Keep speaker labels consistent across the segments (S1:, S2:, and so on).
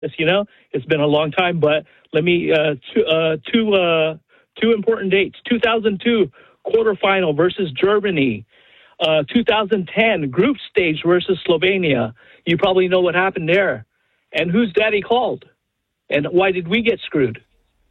S1: It's been a long time, but let me two important dates: 2002 quarterfinal versus Germany, 2010 group stage versus Slovenia. You probably know what happened there, and whose daddy called, and why did we get screwed?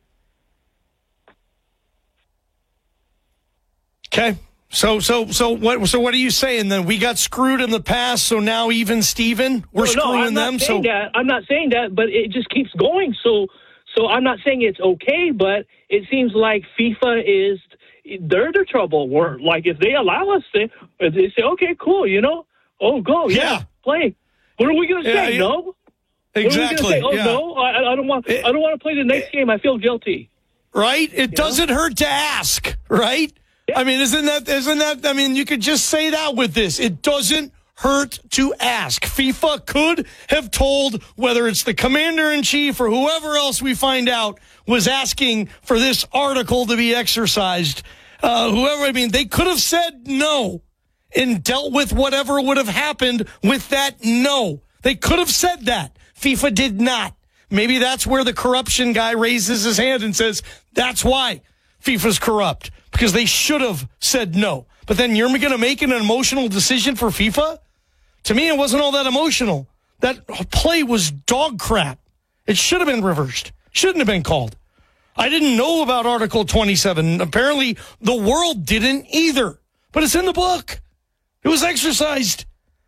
S2: Okay. So what are you saying then? We got screwed in the past, so now even Steven, we're screwing them.
S1: I'm not saying that, but it just keeps going. So I'm not saying it's okay, but it seems like FIFA they're the trouble. We're like, if they allow us, they say, okay, cool, go, play. What are we going to say? No,
S2: exactly.
S1: What are we gonna say?
S2: No,
S1: I don't want to play the next game. I feel guilty.
S2: Right? It doesn't hurt to ask, right? I mean, isn't that, I mean, you could just say that with this. It doesn't hurt to ask. FIFA could have told, whether it's the commander-in-chief or whoever else we find out was asking for this article to be exercised. They could have said no and dealt with whatever would have happened with that no. They could have said that. FIFA did not. Maybe that's where the corruption guy raises his hand and says, that's why FIFA's corrupt. Because they should have said no. But then you're going to make an emotional decision for FIFA? To me, it wasn't all that emotional. That play was dog crap. It should have been reversed. Shouldn't have been called. I didn't know about Article 27. Apparently, the world didn't either. But it's in the book. It was exercised.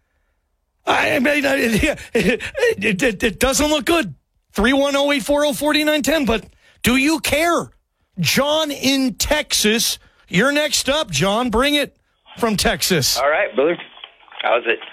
S2: It doesn't look good. 310-840-4910. But do you care? John in Texas. You're next up, John. Bring it from Texas.
S3: All right, brother. How's it?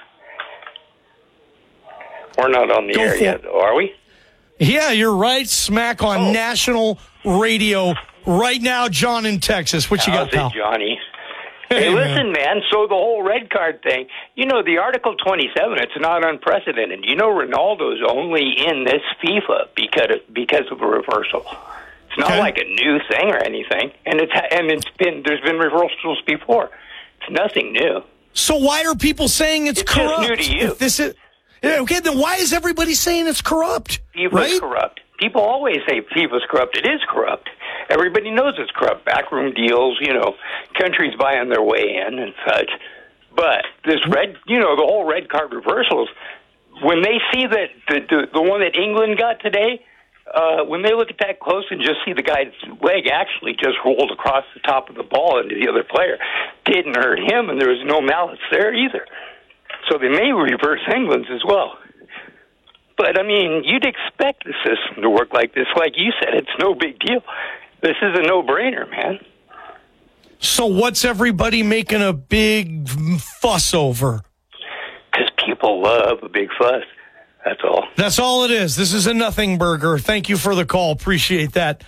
S3: We're not on the air yet, are we?
S2: Yeah, you're right. Smack on national radio right now, John in Texas. What you got, pal?
S3: How's it, Johnny? Hey, listen, man. So the whole red card thing, the Article 27, it's not unprecedented. Ronaldo's only in this FIFA because of a reversal. It's not like a new thing or anything, and there's been reversals before. It's nothing new.
S2: So why are people saying it's corrupt?
S3: Just new to you.
S2: Okay, then why is everybody saying it's corrupt?
S3: FIFA's corrupt. People always say FIFA's corrupt. It is corrupt. Everybody knows it's corrupt. Backroom deals, countries buying their way in and such. But this the whole red card reversals, when they see that the one that England got today, when they look at that close and just see the guy's leg actually just rolled across the top of the ball into the other player, didn't hurt him, and there was no malice there either. So they may reverse England's as well. But, you'd expect the system to work like this. Like you said, it's no big deal. This is a no-brainer, man.
S2: So what's everybody making a big fuss over?
S3: Because people love a big fuss. That's all. That's all
S2: it is. This is a nothing burger. Thank you for the call. Appreciate that.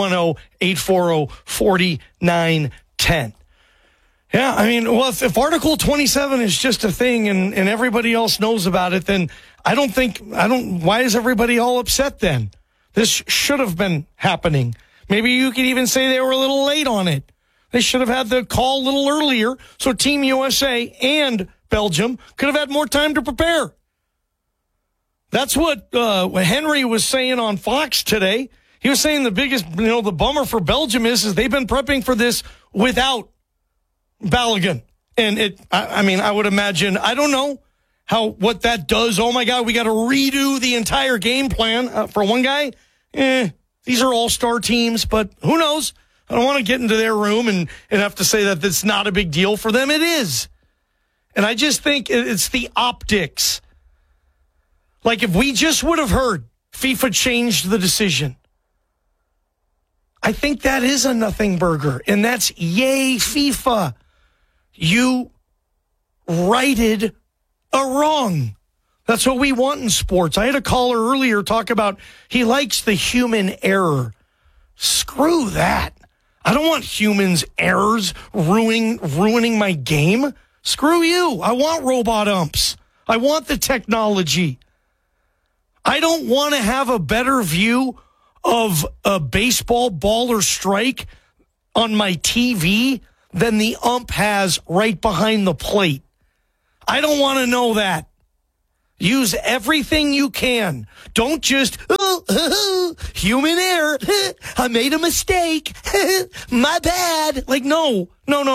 S2: 310-840-4910. Yeah, if Article 27 is just a thing and everybody else knows about it, then why is everybody all upset then? This should have been happening. Maybe you could even say they were a little late on it. They should have had the call a little earlier so Team USA and Belgium could have had more time to prepare. That's what Henry was saying on Fox today. He was saying the biggest, the bummer for Belgium is they've been prepping for this without Balogun. And I would imagine, I don't know what that does. Oh my God, we got to redo the entire game plan for one guy. These are all-star teams, but who knows? I don't want to get into their room and have to say that it's not a big deal for them. It is. And I just think it's the optics. Like if we just would have heard FIFA changed the decision, I think that is a nothing burger. And that's yay, FIFA. You righted a wrong. That's what we want in sports. I had a caller earlier talk about he likes the human error. Screw that. I don't want humans' errors ruining my game. Screw you. I want robot umps. I want the technology. I don't want to have a better view of a baseball ball or strike on my TV than the ump has right behind the plate. I don't want to know that. Use everything you can. Don't just, human error. I made a mistake. My bad. Like, no.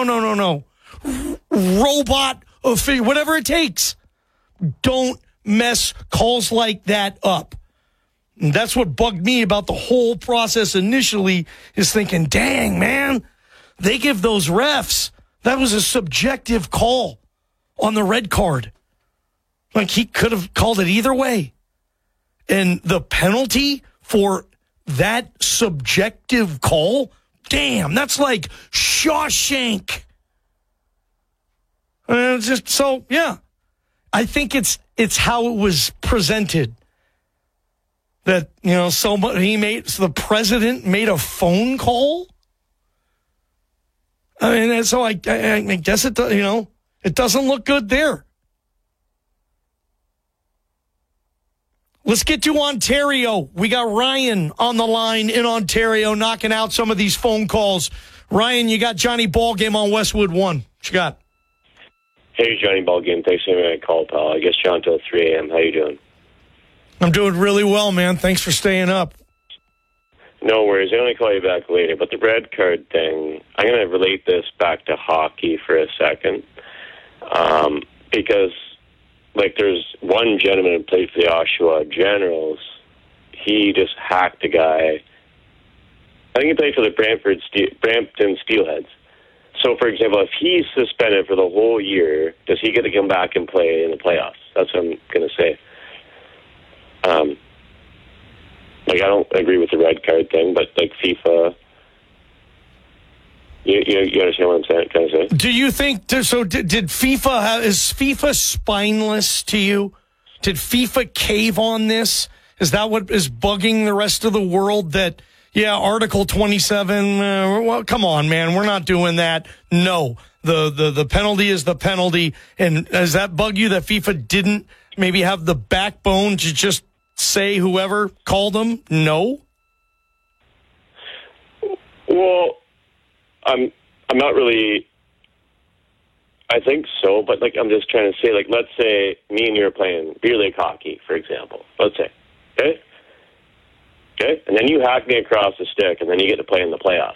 S2: Robot, whatever it takes. Don't mess calls like that up. And that's what bugged me about the whole process initially, is thinking, dang, man, they give those refs. That was a subjective call on the red card. Like, he could have called it either way. And the penalty for that subjective call, damn, that's like Shawshank. Just so, yeah. I think it's how it was presented. That, so the president made a phone call. I mean, so I guess it doesn't look good there. Let's get to Ontario. We got Ryan on the line in Ontario, knocking out some of these phone calls. Ryan, you got Johnny Ballgame on Westwood 1. What you got?
S4: Hey, Johnny Ballgame. Thanks for having me call, pal. I guess you're on till 3 a.m. How you doing?
S2: I'm doing really well, man. Thanks for staying up.
S4: No worries. I'm going to call you back later. But the red card thing, I'm going to relate this back to hockey for a second. Because, there's one gentleman who played for the Oshawa Generals. He just hacked a guy. I think he played for the Brampton Steelheads. So, for example, if he's suspended for the whole year, does he get to come back and play in the playoffs? That's what I'm going to say. I don't agree with the red card thing, but FIFA, you understand what I'm trying to say?
S2: Do you think? So did FIFA? Is FIFA spineless to you? Did FIFA cave on this? Is that what is bugging the rest of the world? That Article 27. Well, come on, man, we're not doing that. No, the penalty is the penalty. And does that bug you that FIFA didn't maybe have the backbone to just say whoever called them? No.
S4: Well, I'm not really. I think so, but I'm just trying to say, let's say me and you are playing beer league hockey, for example. Let's say, okay, and then you hack me across the stick, and then you get to play in the playoffs.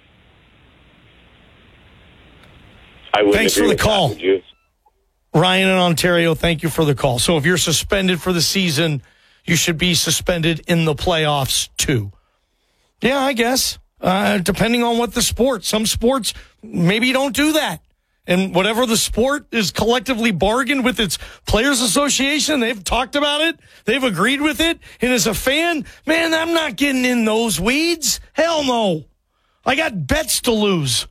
S2: Thanks for the call, Ryan in Ontario. Thank you for the call. So if you're suspended for the season, you should be suspended in the playoffs too. Yeah, I guess. Depending on what the sport. Some sports, maybe you don't do that. And whatever the sport is collectively bargained with its players association, they've talked about it. They've agreed with it. And as a fan, man, I'm not getting in those weeds. Hell no. I got bets to lose.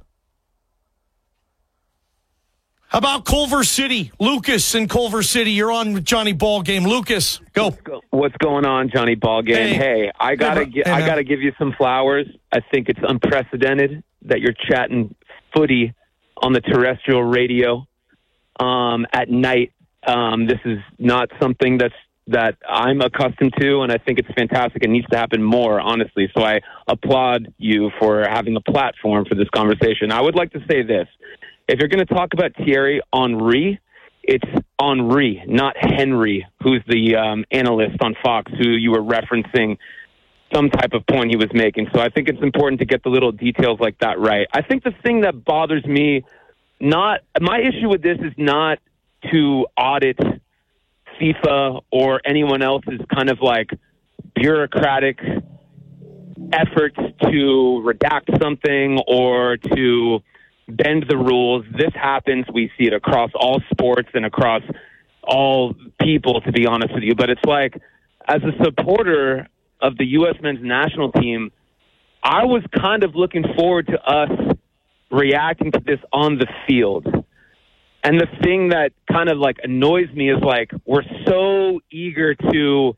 S2: How about Culver City? Lucas in Culver City. You're on with Johnny Ballgame. Lucas, go.
S5: What's going on, Johnny Ballgame? Hey, I gotta give you some flowers. I think it's unprecedented that you're chatting footy on the terrestrial radio at night. This is not something that I'm accustomed to, and I think it's fantastic. It needs to happen more, honestly. So I applaud you for having a platform for this conversation. I would like to say this. If you're going to talk about Thierry Henry, it's Henry, not Henry, who's the analyst on Fox, who you were referencing some type of point he was making. So I think it's important to get the little details like that right. I think the thing that bothers me, my issue with this is not to audit FIFA or anyone else's kind of bureaucratic efforts to redact something or to bend the rules. This happens. We see it across all sports and across all people, to be honest with you. But it's as a supporter of the U.S. men's national team, I was kind of looking forward to us reacting to this on the field. And the thing that kind of annoys me is we're so eager to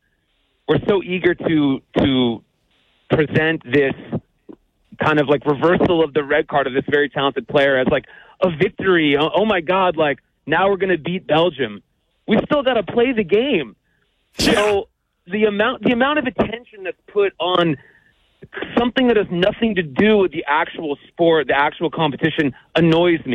S5: present this kind of reversal of the red card of this very talented player as a victory. Oh my God, now we're going to beat Belgium. We still got to play the game. So the amount of attention that's put on something that has nothing to do with the actual sport, the actual competition, annoys me.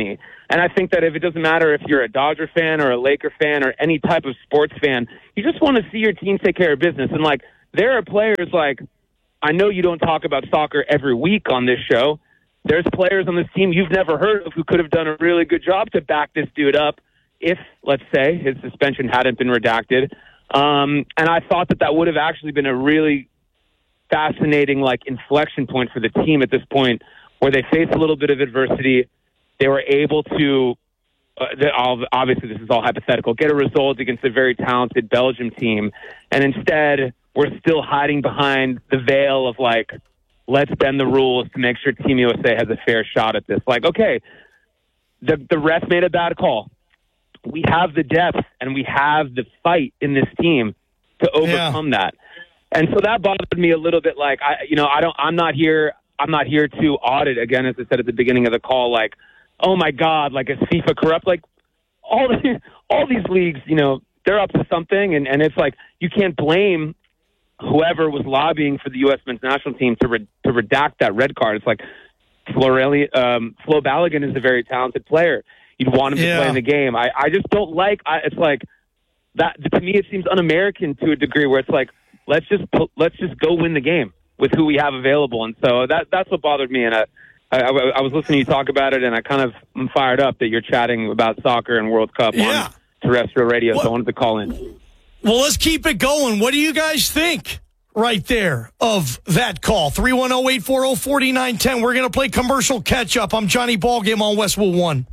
S5: And I think that if it doesn't matter if you're a Dodger fan or a Laker fan or any type of sports fan, you just want to see your team take care of business. And, like, there are players, like, I know you don't talk about soccer every week on this show. There's players on this team you've never heard of who could have done a really good job to back this dude up if, let's say, his suspension hadn't been redacted. And I thought that would have actually been a really fascinating, like, inflection point for the team at this point, where they face a little bit of adversity. They were able to, obviously this is all hypothetical, get a result against a very talented Belgium team. And instead, we're still hiding behind the veil of, like, let's bend the rules to make sure Team USA has a fair shot at this. Like, okay, the ref made a bad call. We have the depth and we have the fight in this team to overcome that. And so that bothered me a little bit. Like, I'm not here to audit, again, as I said at the beginning of the call, like, oh my God, like, is FIFA corrupt? Like, all these leagues, they're up to something, and it's like you can't blame whoever was lobbying for the U.S. men's national team to redact that red card. It's like Flo Balogun is a very talented player. You'd want him to play in the game. I just don't like. It's like that to me. It seems un-American to a degree, where it's like let's just go win the game with who we have available. And so that's what bothered me. And I was listening to you talk about it, and I kind of am fired up that you're chatting about soccer and World Cup on terrestrial radio. So I wanted to call in.
S2: Well, let's keep it going. What do you guys think right there of that call? 310-840-4910. We're going to play commercial catch-up. I'm Johnny Ballgame on Westwood One.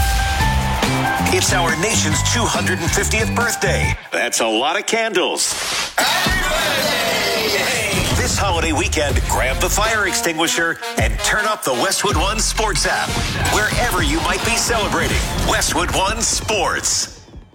S6: It's our nation's 250th birthday.
S7: That's a lot of candles.
S6: Happy birthday! This holiday weekend, grab the fire extinguisher and turn up the Westwood One Sports app. Wherever you might be celebrating, Westwood One Sports.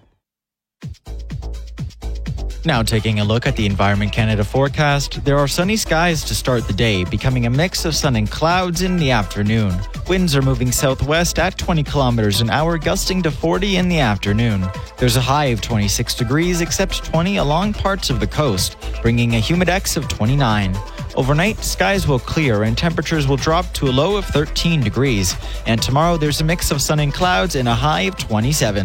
S8: Now taking a look at the Environment Canada forecast, there are sunny skies to start the day, becoming a mix of sun and clouds in the afternoon. Winds are moving southwest at 20 kilometers an hour, gusting to 40 in the afternoon. There's a high of 26 degrees, except 20 along parts of the coast, bringing a humidex of 29. Overnight, skies will clear and temperatures will drop to a low of 13 degrees. And tomorrow, there's a mix of sun and clouds and a high of 27.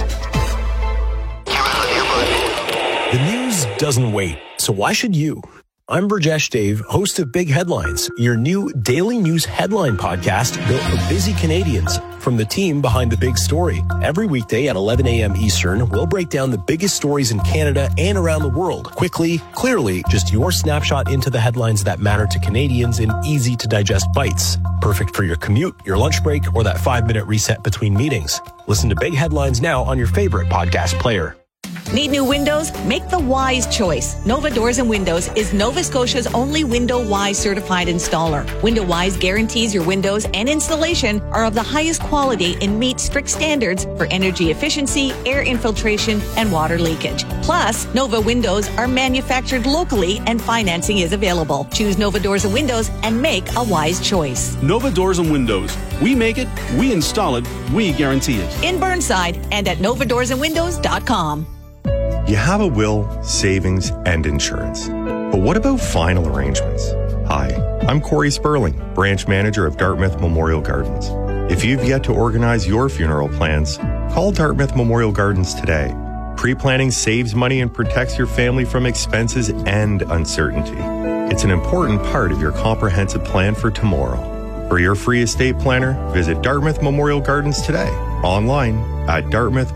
S9: The news doesn't wait, so why should you? I'm Burjesh Dave, host of Big Headlines, your new daily news headline podcast built for busy Canadians. From the team behind the big story. Every weekday at 11 a.m. Eastern, we'll break down the biggest stories in Canada and around the world. Quickly, clearly, just your snapshot into the headlines that matter to Canadians in easy-to-digest bites. Perfect for your commute, your lunch break, or that 5-minute reset between meetings. Listen to Big Headlines now on your favorite podcast player.
S10: Need new windows? Make the wise choice. Nova Doors and Windows is Nova Scotia's only Window Wise certified installer. Window Wise guarantees your windows and installation are of the highest quality and meet strict standards for energy efficiency, air infiltration, and water leakage. Plus, Nova windows are manufactured locally and financing is available. Choose Nova Doors and Windows and make a wise choice.
S11: Nova Doors and Windows. We make it, we install it, we guarantee it.
S10: In Burnside and at novadoorsandwindows.com.
S12: You have a will, savings, and insurance. But what about final arrangements? Hi, I'm Corey Sperling, branch manager of Dartmouth Memorial Gardens. If you've yet to organize your funeral plans, call Dartmouth Memorial Gardens today. Pre-planning saves money and protects your family from expenses and uncertainty. It's an important part of your comprehensive plan for tomorrow. For your free estate planner, visit Dartmouth Memorial Gardens today, online at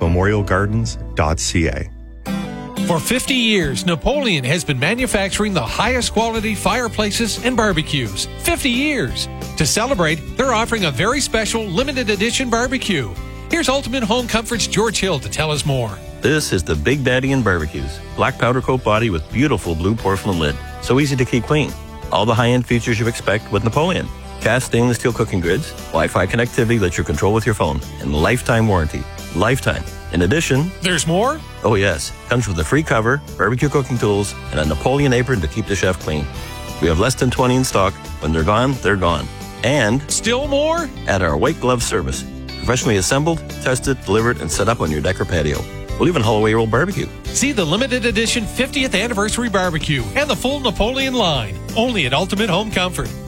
S12: dartmouthmemorialgardens.ca.
S13: For 50 years, Napoleon has been manufacturing the highest quality fireplaces and barbecues. 50 years. To celebrate, they're offering a very special limited edition barbecue. Here's Ultimate Home Comfort's George Hill to tell us more.
S14: This is the Big Daddy in Barbecues. Black powder coat body with beautiful blue porcelain lid. So easy to keep clean. All the high-end features you expect with Napoleon. Cast stainless steel cooking grids, Wi-Fi connectivity that you control with your phone, and lifetime warranty. Lifetime. In addition,
S13: there's more?
S14: Oh yes. Comes with a free cover, barbecue cooking tools, and a Napoleon apron to keep the chef clean. We have less than 20 in stock. When they're gone, they're gone. And
S13: still more?
S14: At our white glove service. Professionally assembled, tested, delivered, and set up on your deck or patio. We'll even haul away your old barbecue.
S13: See the limited edition 50th anniversary barbecue and the full Napoleon line. Only at Ultimate Home Comfort at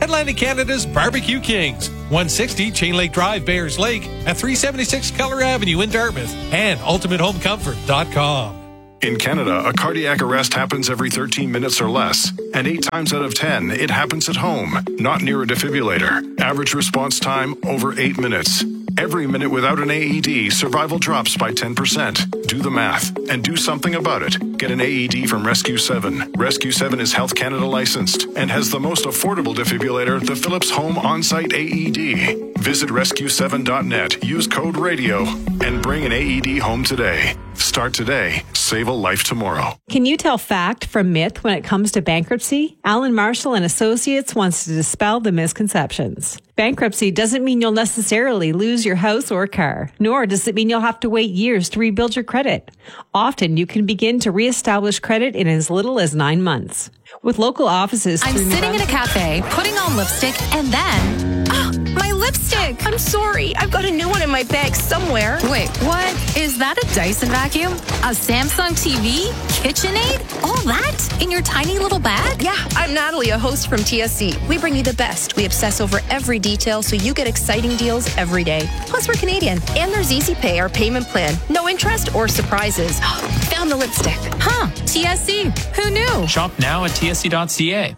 S13: headlining Canada's Barbecue Kings. 160 Chain Lake Drive, Bayers Lake, at 376 Keller Avenue in Dartmouth, and ultimatehomecomfort.com.
S15: In Canada, a cardiac arrest happens every 13 minutes or less, and 8 times out of 10, it happens at home, not near a defibrillator. Average response time, over 8 minutes. Every minute without an AED, survival drops by 10%. Do the math and do something about it. Get an AED from Rescue 7. Rescue 7 is Health Canada licensed and has the most affordable defibrillator, the Philips Home On-Site AED. Visit rescue7.net, use code RADIO, and bring an AED home today. Start today. Save a life tomorrow.
S16: Can you tell fact from myth when it comes to bankruptcy? Alan Marshall and Associates wants to dispel the misconceptions. Bankruptcy doesn't mean you'll necessarily lose your house or car, nor does it mean you'll have to wait years to rebuild your credit. Often you can begin to reestablish credit in as little as 9 months. With local offices
S17: I'm sitting in a cafe, putting on lipstick, and then... Oh, my lipstick!
S18: I'm sorry. I've got a new one in my bag somewhere.
S17: Wait, what? Is that a Dyson vacuum? A Samsung TV? KitchenAid? All that? In your tiny little bag?
S18: Yeah, I'm Natalie, a host from TSC. We bring you the best. We obsess over every detail so you get exciting deals every day. Plus, we're Canadian. And there's Easy Pay, our payment plan. No interest or surprises. Found the lipstick.
S17: Huh. TSC. Who knew?
S19: Shop now at tsc.ca.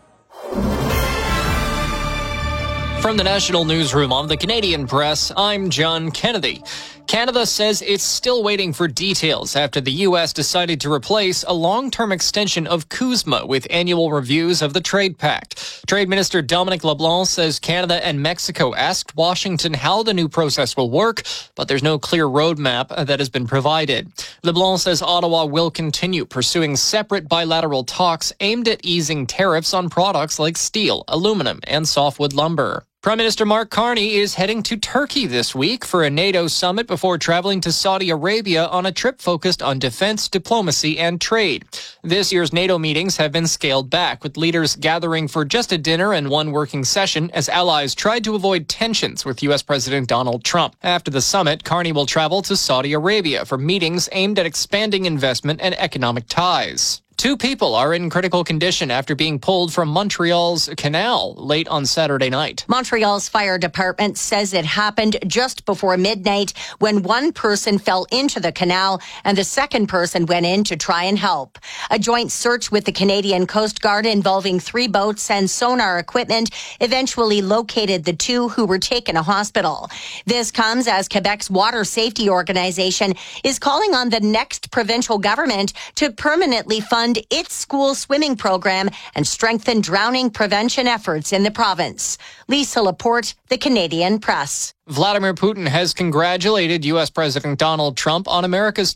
S20: From the National Newsroom on the Canadian Press, I'm John Kennedy. Canada says it's still waiting for details after the U.S. decided to replace a long-term extension of CUSMA with annual reviews of the trade pact. Trade Minister Dominic LeBlanc says Canada and Mexico asked Washington how the new process will work, but there's no clear roadmap that has been provided. LeBlanc says Ottawa will continue pursuing separate bilateral talks aimed at easing tariffs on products like steel, aluminum, and softwood lumber. Prime Minister Mark Carney is heading to Turkey this week for a NATO summit before traveling to Saudi Arabia on a trip focused on defense, diplomacy, and trade. This year's NATO meetings have been scaled back, with leaders gathering for just a dinner and one working session as allies tried to avoid tensions with U.S. President Donald Trump. After the summit, Carney will travel to Saudi Arabia for meetings aimed at expanding investment and economic ties. 2 people are in critical condition after being pulled from Montreal's canal late on Saturday night.
S21: Montreal's fire department says it happened just before midnight when one person fell into the canal and the second person went in to try and help. A joint search with the Canadian Coast Guard involving 3 boats and sonar equipment eventually located the 2 who were taken to hospital. This comes as Quebec's Water Safety Organization is calling on the next provincial government to permanently fund its school swimming program and strengthen drowning prevention efforts in the province. Lisa Laporte, the Canadian Press.
S20: Vladimir Putin has congratulated U.S. President Donald Trump on America's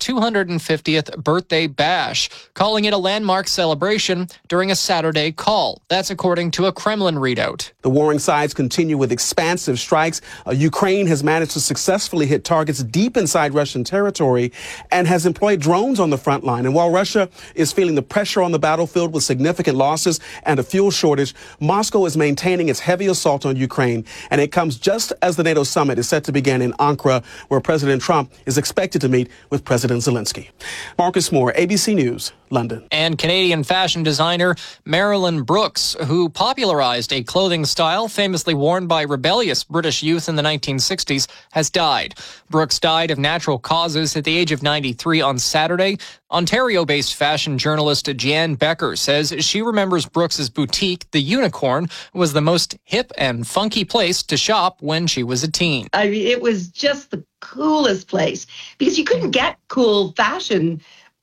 S20: 250th birthday bash, calling it a landmark celebration during a Saturday call. That's according to a Kremlin readout.
S22: The warring sides continue with expansive strikes. Ukraine has managed to successfully hit targets deep inside Russian territory and has employed drones on the front line. And while Russia is feeling the pressure on the battlefield with significant losses and a fuel shortage, Moscow is maintaining its heavy assault on Ukraine. And it comes just as the NATO summit is set to begin in Ankara, where President Trump is expected to meet with President Zelensky. Marcus Moore, ABC News, London.
S20: And Canadian fashion designer Marilyn Brooks, who popularized a clothing style famously worn by rebellious British youth in the 1960s, has died. Brooks died of natural causes at the age of 93 on Saturday. Ontario-based fashion journalist Jan Becker says she remembers Brooks's boutique, The Unicorn, was the most hip and funky place to shop when she was a teen.
S23: I mean, it was just the coolest place because you couldn't get cool fashion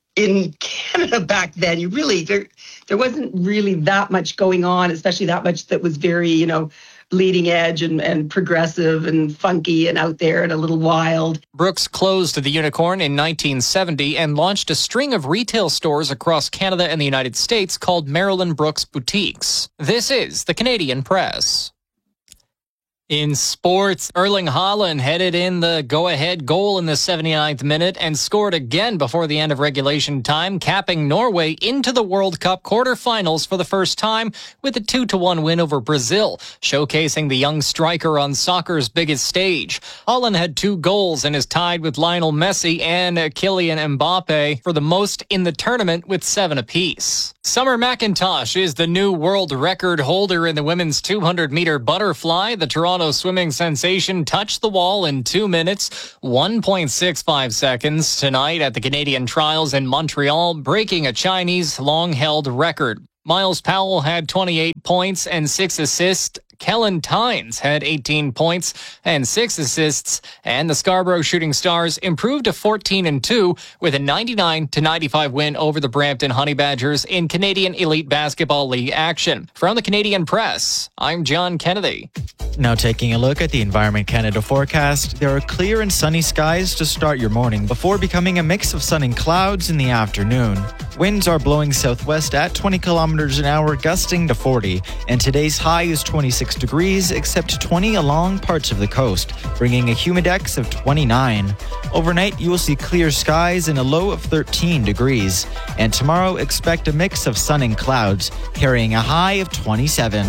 S23: in Canada back then. You really, there wasn't really that much going on, especially that much that was very, leading edge and progressive and funky and out there and a little wild.
S20: Brooks closed The Unicorn in 1970 and launched a string of retail stores across Canada and the United States called Marilyn Brooks Boutiques. This is the Canadian Press. In sports, Erling Haaland headed in the go-ahead goal in the 79th minute and scored again before the end of regulation time, capping Norway into the World Cup quarterfinals for the first time with a 2-1 win over Brazil, showcasing the young striker on soccer's biggest stage. Haaland had 2 goals and is tied with Lionel Messi and Kylian Mbappe for the most in the tournament with 7 apiece. Summer McIntosh is the new world record holder in the women's 200-meter butterfly. The Toronto swimming sensation touched the wall in 2 minutes, 1.65 seconds tonight at the Canadian Trials in Montreal, breaking a Chinese long-held record. Miles Powell had 28 points and 6 assists. Kellen Tynes had 18 points and 6 assists, and the Scarborough Shooting Stars improved to 14-2 with a 99-95 win over the Brampton Honey Badgers in Canadian Elite Basketball League action. From the Canadian Press, I'm John Kennedy.
S8: Now taking a look at the Environment Canada forecast, there are clear and sunny skies to start your morning before becoming a mix of sun and clouds in the afternoon. Winds are blowing southwest at 20 kilometers an hour, gusting to 40, and today's high is 26 degrees, except 20 along parts of the coast, bringing a humidex of 29. Overnight, you will see clear skies and a low of 13 degrees. And tomorrow, expect a mix of sun and clouds, carrying a high of 27.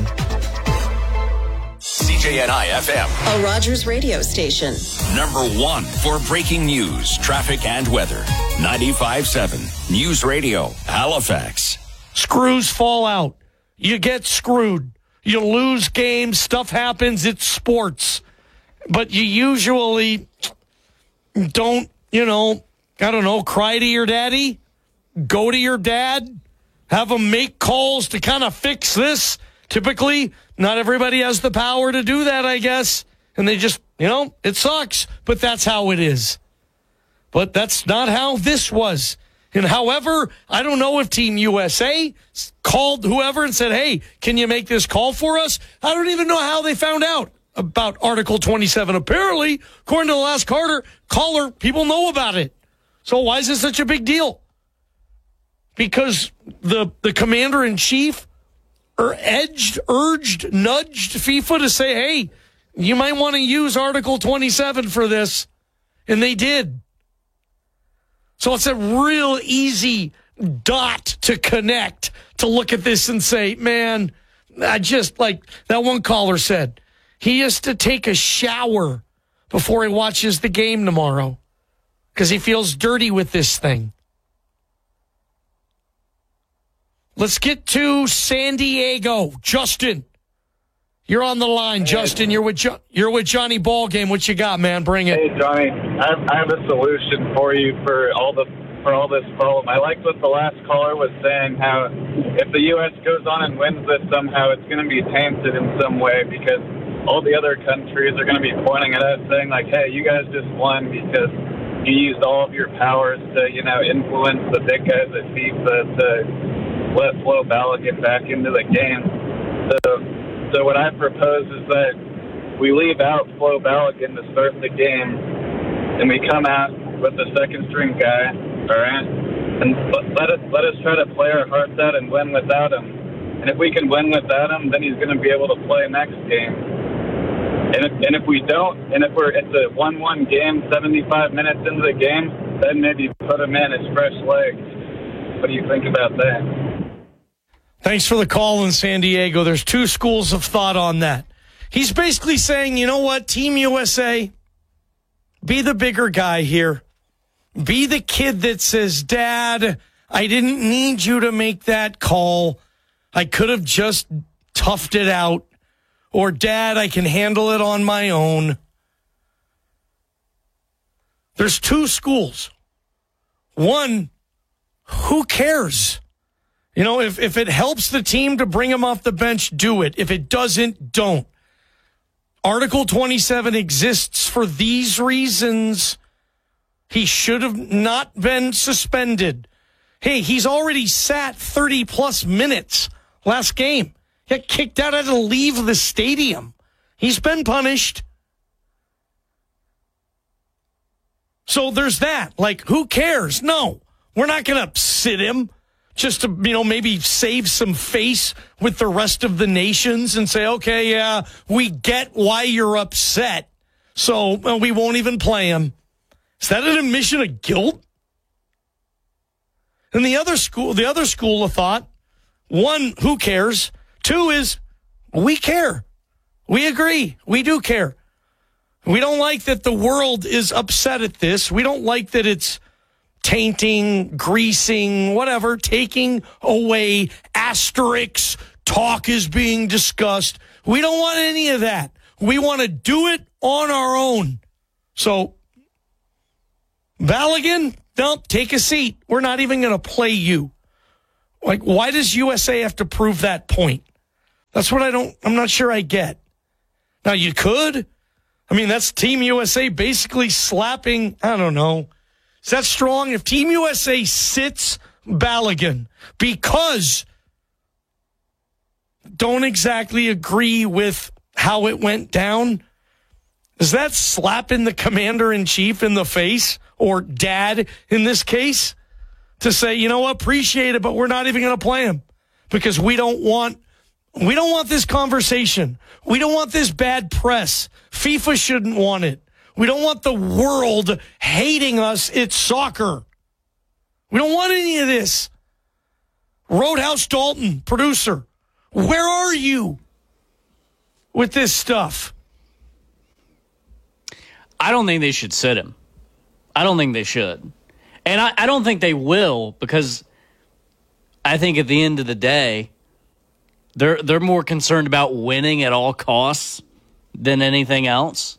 S6: CJNI FM.
S1: A Rogers radio station.
S6: Number 1 for breaking news, traffic, and weather. 95.7 News Radio, Halifax.
S2: Screws fall out. You get screwed. You lose games. Stuff happens. It's sports. But you usually don't, cry to your daddy. Go to your dad. Have him make calls to kind of fix this. Typically, not everybody has the power to do that, I guess. And they just, it sucks. But that's how it is. But that's not how this was. And however, I don't know if Team USA called whoever and said, hey, can you make this call for us? I don't even know how they found out about Article 27. Apparently, according to the last caller, people know about it. So why is this such a big deal? Because the commander-in-chief nudged FIFA to say, hey, you might want to use Article 27 for this. And they did. So it's a real easy dot to connect to look at this and say, man, I just, like that one caller said, he has to take a shower before he watches the game tomorrow because he feels dirty with this thing. Let's get to San Diego. Justin, you're on the line. Justin, you're with Johnny Ballgame. What you got, man? Bring it.
S3: Hey, Johnny, I have a solution for you for all this problem. I liked what the last caller was saying, how if the U.S. goes on and wins this somehow, it's going to be tainted in some way because all the other countries are going to be pointing at us saying, like, hey, you guys just won because you used all of your powers to, influence the big guys at FIFA to let Flo Bala get back into the game. So what I propose is that we leave out Flo Balogun to start the game, and we come out with the second string guy, all right? And let us try to play our hearts out and win without him. And if we can win without him, then he's going to be able to play next game. And if we don't, and if it's a 1-1 game, 75 minutes into the game, then maybe put him in as fresh legs. What do you think about that?
S2: Thanks for the call in San Diego. There's 2 schools of thought on that. He's basically saying, you know what, Team USA, be the bigger guy here. Be the kid that says, Dad, I didn't need you to make that call. I could have just toughed it out. Or, Dad, I can handle it on my own. There's 2 schools. One, who cares? If it helps the team to bring him off the bench, do it. If it doesn't, don't. Article 27 exists for these reasons. He should have not been suspended. Hey, he's already sat 30-plus minutes last game. He got kicked out, had to leave the stadium. He's been punished. So there's that. Like, who cares? No, we're not going to sit him. just to, maybe save some face with the rest of the nations and say, okay, yeah, we get why you're upset, so we won't even play him. Is that an admission of guilt? And the other school of thought, one, who cares? Two is, we care. We agree. We do care. We don't like that the world is upset at this. We don't like that it's tainting, greasing, whatever, taking away asterisks. Talk is being discussed. We don't want any of that. We want to do it on our own. So, Balogun, no, take a seat. We're not even going to play you. Like, why does USA have to prove that point? That's what I'm not sure I get. Now, you could. I mean, that's Team USA basically slapping, I don't know. Is that strong? If Team USA sits Balogun because don't exactly agree with how it went down, is that slapping the commander-in-chief in the face, or dad in this case, to say, you know what, appreciate it, but we're not even going to play him because we don't want this conversation. We don't want this bad press. FIFA shouldn't want it. We don't want the world hating us. It's soccer. We don't want any of this. Roadhouse Dalton, producer, where are you with this stuff?
S4: I don't think they should sit him. I don't think they should. And I don't think they will, because I think at the end of the day, they're more concerned about winning at all costs than anything else.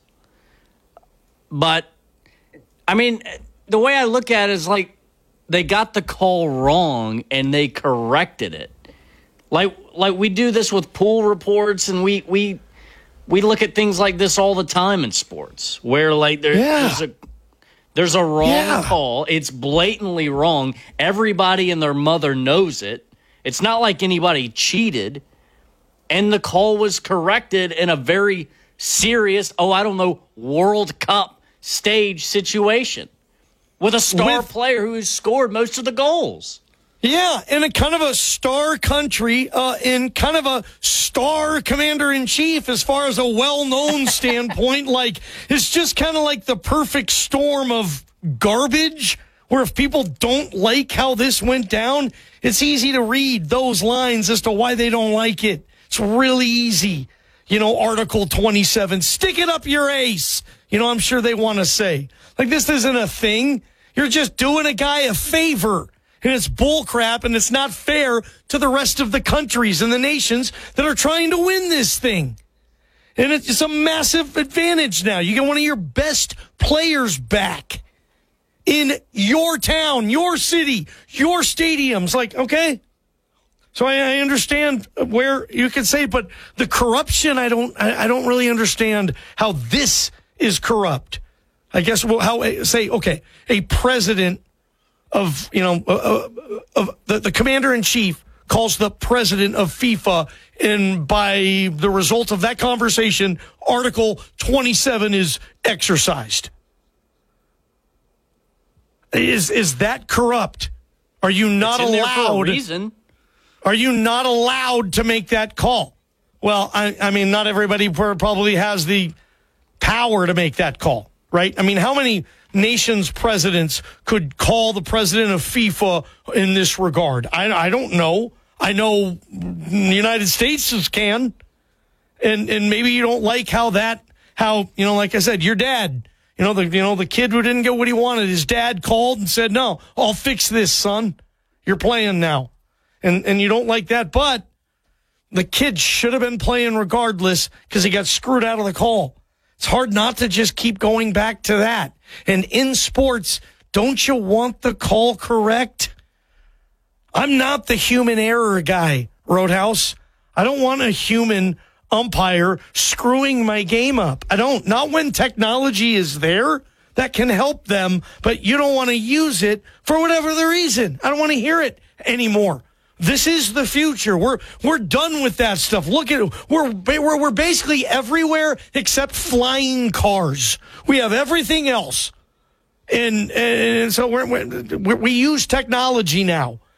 S4: But, I mean, the way I look at it is like they got the call wrong and they corrected it. Like we do this with pool reports, and we look at things like this all the time in sports, where like there's a wrong call. It's blatantly wrong. Everybody and their mother knows it. It's not like anybody cheated. And the call was corrected in a very serious, World Cup stage situation with a star player who has scored most of the goals.
S2: Yeah, in a kind of a star country, in kind of a star commander-in-chief as far as a well-known standpoint. Like, it's just kind of like the perfect storm of garbage, where if people don't like how this went down, it's easy to read those lines as to why they don't like it. It's really easy. Article 27, stick it up your ace. I'm sure they want to say. Like, this isn't a thing. You're just doing a guy a favor. And it's bullcrap, and it's not fair to the rest of the countries and the nations that are trying to win this thing. And it's a massive advantage now. You get one of your best players back in your town, your city, your stadiums. Like, okay. So I understand where you could say, but the corruption, I don't really understand how this is corrupt. I guess a president of the commander-in-chief calls the president of FIFA, and by the result of that conversation, Article 27 is exercised. Is that corrupt? Are you not allowed? There for a
S4: reason.
S2: Are you not allowed to make that call? Well, I mean, not everybody probably has the power to make that call, right? I mean, how many nations' presidents could call the president of FIFA in this regard? I don't know. I know the United States can. And maybe you don't like how like I said, your dad, the kid who didn't get what he wanted, his dad called and said, no, I'll fix this, son. You're playing now. And you don't like that, but the kid should have been playing regardless because he got screwed out of the call. It's hard not to just keep going back to that. And in sports, don't you want the call correct? I'm not the human error guy, Roadhouse. I don't want a human umpire screwing my game up. I don't. Not when technology is there that can help them, but you don't want to use it for whatever the reason. I don't want to hear it anymore. This is the future. We're done with that stuff. Look at it. We're basically everywhere except flying cars. We have everything else, and so we use technology now,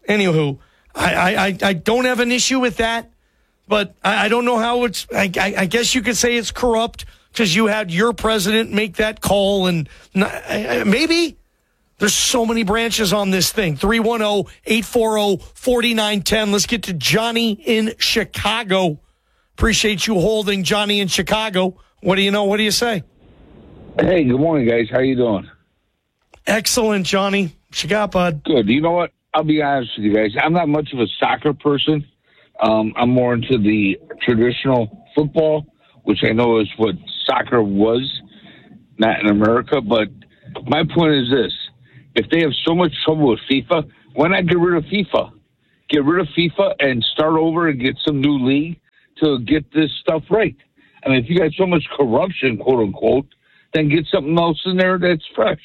S2: Anywho, I don't have an issue with that, but I don't know how it's. I guess you could say it's corrupt because you had your president make that call, and maybe there's so many branches on this thing. 310-840-4910. Let's get to Johnny in Chicago. Appreciate you holding, Johnny in Chicago. What do you know? What do you say?
S5: Hey, good morning, guys. How you doing?
S2: Excellent, Johnny. What you got, bud?
S5: Good. You know what? I'll be honest with you guys. I'm not much of a soccer person. I'm more into the traditional football, which I know is what soccer was, not in America. But my point is this. If they have so much trouble with FIFA, why not get rid of FIFA? Get rid of FIFA and start over and get some new league to get this stuff right. I mean, if you got so much corruption, quote unquote, then get something else in there that's fresh.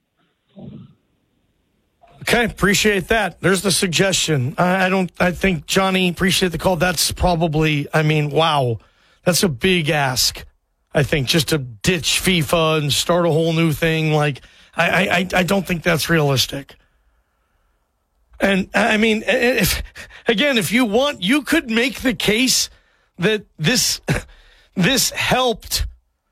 S2: Okay, appreciate that. There's the suggestion. I think, Johnny, appreciate the call. That's probably, wow. That's a big ask, I think, just to ditch FIFA and start a whole new thing. Like, I don't think that's realistic. And, if you want, you could make the case that this helped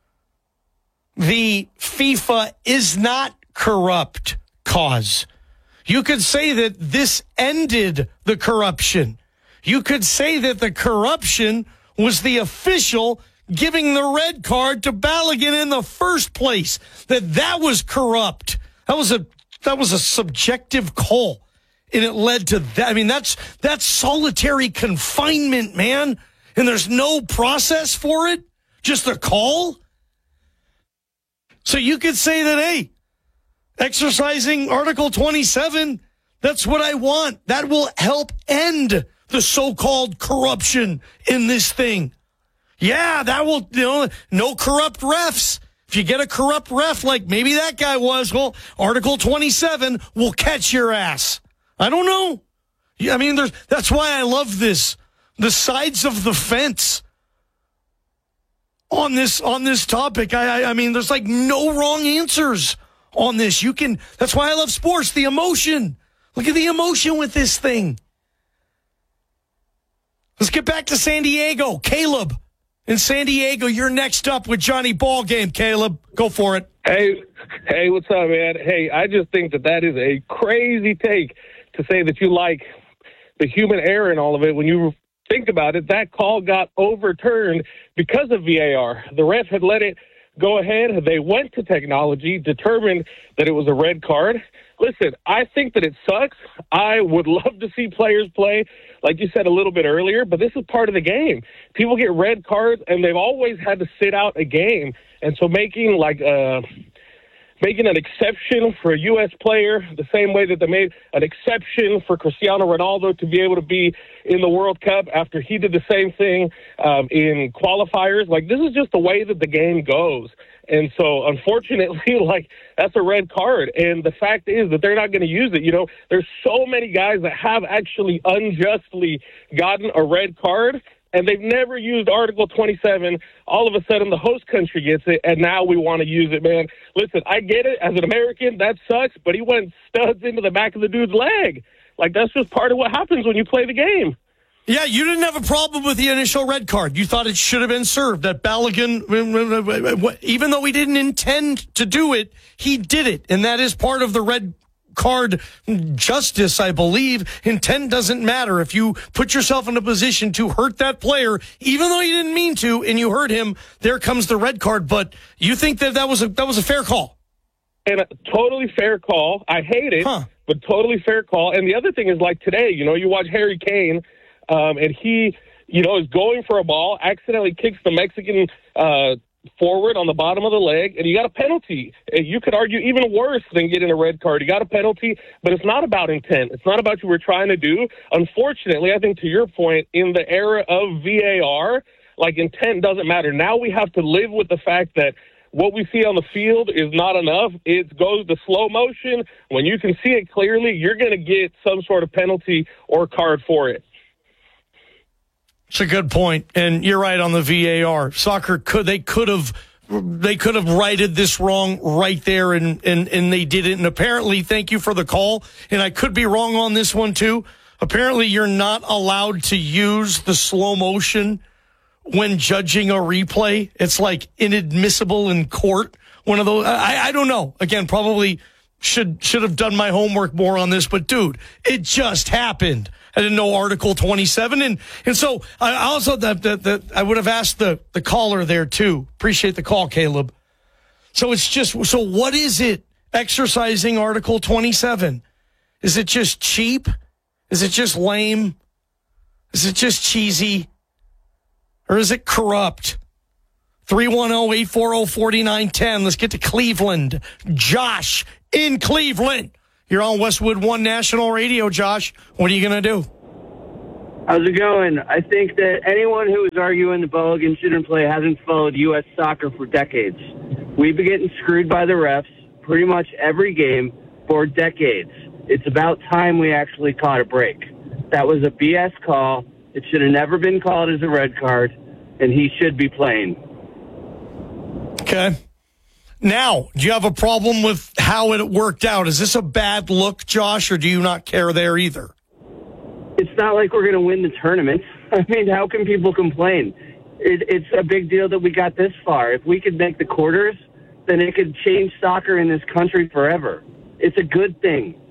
S2: the FIFA is not corrupt cause. You could say that this ended the corruption. You could say that the corruption was the official giving the red card to Balogun in the first place. That was corrupt. That was a subjective call, and it led to that. I mean, that's solitary confinement, man. And there's no process for it, just a call. So you could say that, hey, exercising Article 27, that's what I want. That will help end the so-called corruption in this thing. Yeah, that will, no corrupt refs. If you get a corrupt ref like maybe that guy was, well, Article 27 will catch your ass. I don't know. I mean, that's why I love this. The sides of the fence on this topic. I mean, there's like no wrong answers on this. That's why I love sports, the emotion. Look at the emotion with this thing. Let's get back to San Diego. Caleb in San Diego, you're next up with Johnny Ballgame. Caleb, go for it.
S7: Hey, what's up, man? Hey, I just think that is a crazy take to say that you like the human error in all of it. When you think about it, that call got overturned because of VAR. The ref had let it go ahead. They went to technology, determined that it was a red card. Listen, I think that it sucks. I would love to see players play, like you said a little bit earlier, but this is part of the game. People get red cards, and they've always had to sit out a game. And so making an exception for a U.S. player, the same way that they made an exception for Cristiano Ronaldo to be able to be in the World Cup after he did the same thing in qualifiers. Like, this is just the way that the game goes. And so, unfortunately, that's a red card. And the fact is that they're not going to use it. There's so many guys that have actually unjustly gotten a red card, and they've never used Article 27. All of a sudden, the host country gets it, and now we want to use it, man. Listen, I get it. As an American, that sucks, but he went studs into the back of the dude's leg. That's just part of what happens when you play the game.
S2: Yeah, you didn't have a problem with the initial red card. You thought it should have been served. That Balogun, even though he didn't intend to do it, he did it. And that is part of the red card justice, I believe. Intent doesn't matter. If you put yourself in a position to hurt that player, even though you didn't mean to, and you hurt him, there comes the red card. But you think that was a fair call?
S7: And a totally fair call. I hate it, but totally fair call. And the other thing is, today, you watch Harry Kane, and he, is going for a ball, accidentally kicks the Mexican forward on the bottom of the leg, and you got a penalty. You could argue even worse than getting a red card. You got a penalty, but it's not about intent. It's not about what you were trying to do. Unfortunately, I think to your point, in the era of VAR, intent doesn't matter. Now we have to live with the fact that what we see on the field is not enough. It goes to slow motion. When you can see it clearly, you're going to get some sort of penalty or card for it.
S2: It's a good point, and you're right on the VAR. Soccer could have righted this wrong right there, and they didn't. And apparently, thank you for the call. And I could be wrong on this one too, apparently you're not allowed to use the slow motion when judging a replay. It's like inadmissible in court. One of those, I don't know. Again, probably should have done my homework more on this, but dude, it just happened. I didn't know Article 27. And so I also, that I would have asked the caller there too. Appreciate the call, Caleb. So so what is it exercising Article 27? Is it just cheap? Is it just lame? Is it just cheesy? Or is it corrupt? 310-840-4910. Let's get to Cleveland. Josh in Cleveland. You're on Westwood One National Radio, Josh. What are you going to do?
S9: How's it going? I think that anyone who is arguing the Balogun shouldn't play hasn't followed U.S. soccer for decades. We've been getting screwed by the refs pretty much every game for decades. It's about time we actually caught a break. That was a BS call. It should have never been called as a red card, and he should be playing.
S2: Okay. Now, do you have a problem with how it worked out? Is this a bad look, Josh, or do you not care there either?
S9: It's not like we're going to win the tournament. I mean, how can people complain? It's a big deal that we got this far. If we could make the quarters, then it could change soccer in this country forever. It's a good thing.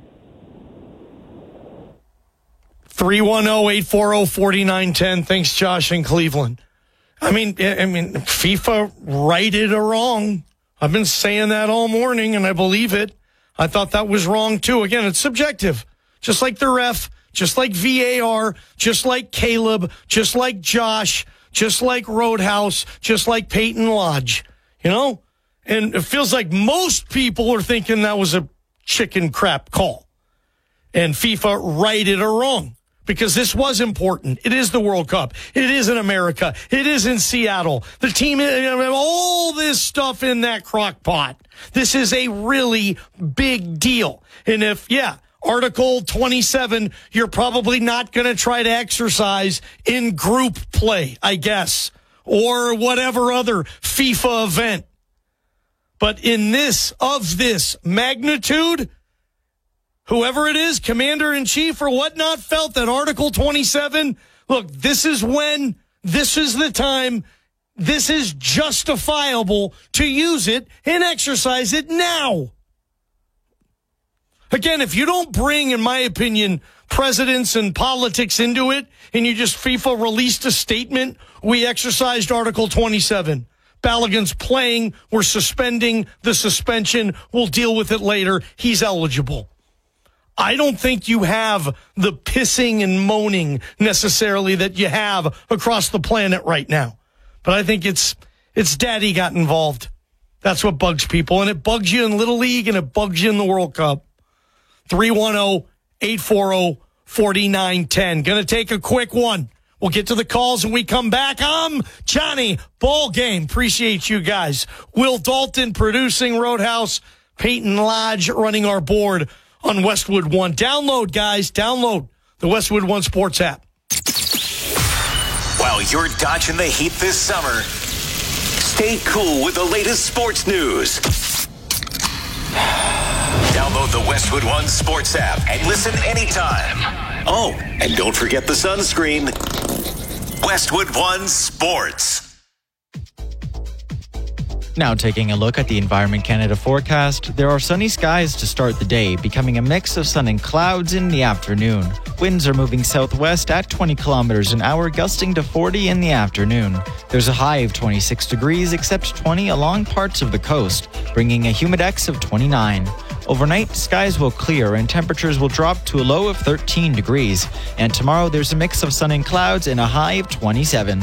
S2: 310-840-4910. Thanks, Josh in Cleveland. I mean, FIFA righted a wrong. I've been saying that all morning, and I believe it. I thought that was wrong, too. Again, it's subjective. Just like the ref, just like VAR, just like Caleb, just like Josh, just like Roadhouse, just like Peyton Lodge. You know? And it feels like most people are thinking that was a chicken crap call. And FIFA righted a wrong. Because this was important. It is the World Cup. It is in America. It is in Seattle. The team, all this stuff in that crock pot. This is a really big deal. And if, Article 27, you're probably not going to try to exercise in group play, I guess, or whatever other FIFA event. But in this magnitude, whoever it is, commander-in-chief or whatnot, felt that Article 27, look, this is the time, this is justifiable to use it and exercise it now. Again, if you don't bring, in my opinion, presidents and politics into it, and you just FIFA released a statement, we exercised Article 27. Balogun's playing, we're suspending the suspension, we'll deal with it later, he's eligible. I don't think you have the pissing and moaning necessarily that you have across the planet right now. But I think it's daddy got involved. That's what bugs people. And it bugs you in Little League and it bugs you in the World Cup. 310-840-4910. Gonna take a quick one. We'll get to the calls when we come back. I'm Johnny Ball Game. Appreciate you guys. Will Dalton producing Roadhouse. Peyton Lodge running our board on Westwood One. Download, guys. Download the Westwood One Sports app.
S6: While you're dodging the heat this summer, stay cool with the latest sports news. Download the Westwood One Sports app and listen anytime. Oh, and don't forget the sunscreen. Westwood One Sports.
S8: Now taking a look at the Environment Canada forecast, there are sunny skies to start the day, becoming a mix of sun and clouds in the afternoon. Winds are moving southwest at 20 kilometers an hour, gusting to 40 in the afternoon. There's a high of 26 degrees, except 20 along parts of the coast, bringing a humidex of 29. Overnight, skies will clear and temperatures will drop to a low of 13 degrees. And tomorrow, there's a mix of sun and clouds and a high of 27.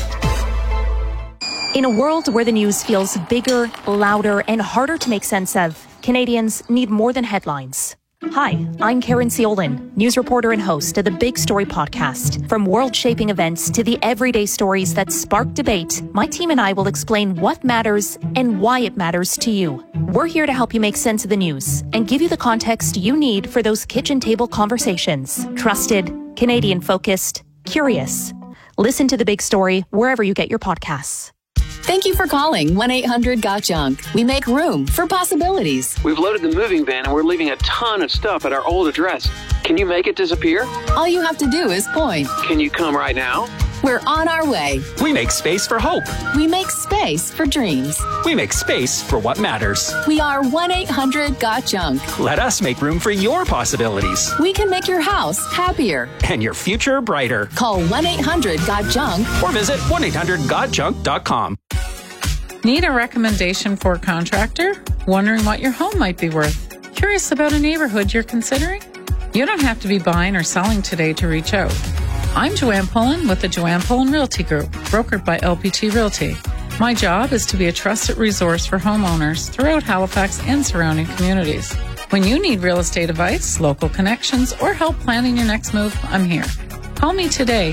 S10: In a world where the news feels bigger, louder, and harder to make sense of, Canadians need more than headlines. Hi, I'm Karen Ciolin, news reporter and host of the Big Story podcast. From world-shaping events to the everyday stories that spark debate, my team and I will explain what matters and why it matters to you. We're here to help you make sense of the news and give you the context you need for those kitchen table conversations. Trusted, Canadian-focused, curious. Listen to The Big Story wherever you get your podcasts.
S11: Thank you for calling 1-800-GOT-JUNK. We make room for possibilities.
S12: We've loaded the moving van and we're leaving a ton of stuff at our old address. Can you make it disappear?
S11: All you have to do is point.
S12: Can you come right now?
S11: We're on our way.
S14: We make space for hope.
S11: We make space for dreams.
S14: We make space for what matters.
S11: We are 1-800-GOT-JUNK.
S14: Let us make room for your possibilities.
S11: We can make your house happier.
S14: And your future brighter.
S11: Call 1-800-GOT-JUNK.
S14: Or visit 1-800-GOT-JUNK.com.
S24: Need a recommendation for a contractor? Wondering what your home might be worth? Curious about a neighborhood you're considering? You don't have to be buying or selling today to reach out. I'm Joanne Pullen with the Joanne Pullen Realty Group, brokered by LPT Realty. My job is to be a trusted resource for homeowners throughout Halifax and surrounding communities. When you need real estate advice, local connections, or help planning your next move, I'm here. Call me today,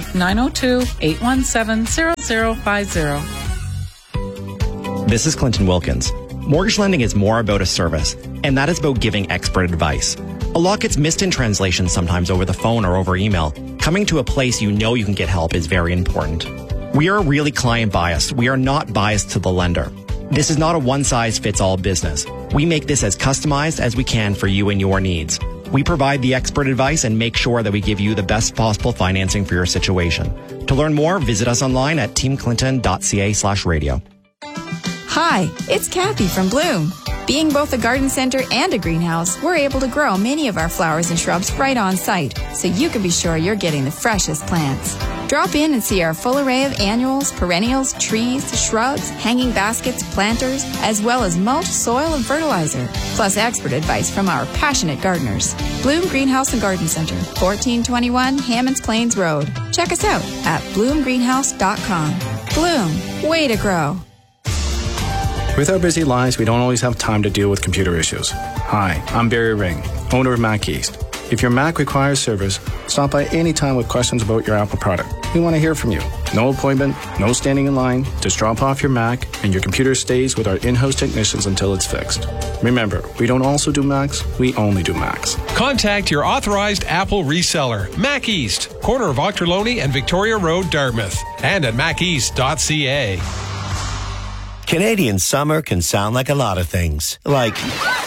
S24: 902-817-0050.
S25: This is Clinton Wilkins. Mortgage lending is more about a service, and that is about giving expert advice. A lot gets missed in translation sometimes over the phone or over email. Coming to a place you know you can get help is very important. We are really client biased. We are not biased to the lender. This is not a one-size-fits-all business. We make this as customized as we can for you and your needs. We provide the expert advice and make sure that we give you the best possible financing for your situation. To learn more, visit us online at teamclinton.ca/radio.
S26: Hi, it's Kathy from Bloom. Being both a garden center and a greenhouse, we're able to grow many of our flowers and shrubs right on site, so you can be sure you're getting the freshest plants. Drop in and see our full array of annuals, perennials, trees, shrubs, hanging baskets, planters, as well as mulch, soil, and fertilizer, plus expert advice from our passionate gardeners. Bloom Greenhouse and Garden Center, 1421 Hammonds Plains Road. Check us out at bloomgreenhouse.com. Bloom, way to grow.
S27: With our busy lives, we don't always have time to deal with computer issues. Hi, I'm Barry Ring, owner of Mac East. If your Mac requires service, stop by anytime with questions about your Apple product. We want to hear from you. No appointment, no standing in line. Just drop off your Mac and your computer stays with our in-house technicians until it's fixed. Remember, we don't also do Macs, we only do Macs.
S13: Contact your authorized Apple reseller, Mac East, corner of Ochterlony and Victoria Road, Dartmouth, and at maceast.ca.
S28: Canadian summer can sound like a lot of things, like,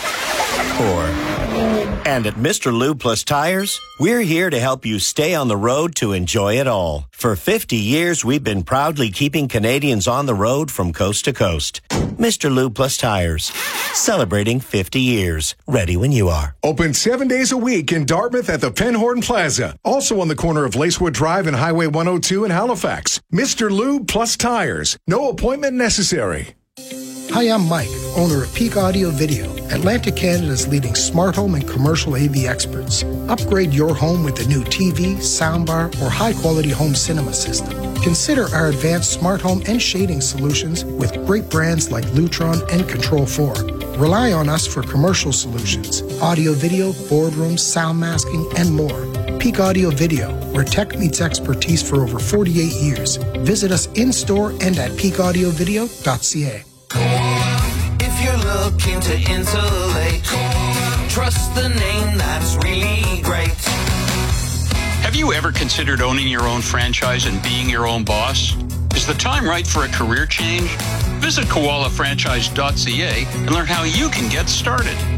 S28: and at Mr. Lube Plus Tires, we're here to help you stay on the road to enjoy it all. For 50 years, we've been proudly keeping Canadians on the road from coast to coast. Mr. Lube Plus Tires, celebrating 50 years. Ready when you are.
S29: Open 7 days a week in Dartmouth at the Penhorn Plaza. Also on the corner of Lacewood Drive and Highway 102 in Halifax. Mr. Lube Plus Tires. No appointment necessary.
S30: Hi, I'm Mike, owner of Peak Audio Video, Atlantic Canada's leading smart home and commercial AV experts. Upgrade your home with a new TV, soundbar, or high-quality home cinema system. Consider our advanced smart home and shading solutions with great brands like Lutron and Control4. Rely on us for commercial solutions, audio video, boardrooms, sound masking, and more. Peak Audio Video, where tech meets expertise for over 48 years. Visit us in-store and at peakaudiovideo.ca.
S31: If you're looking to insulate, trust the name that's really great.
S32: Have you ever considered owning your own franchise and being your own boss? Is the time right for a career change? Visit koalafranchise.ca and learn how you can get started.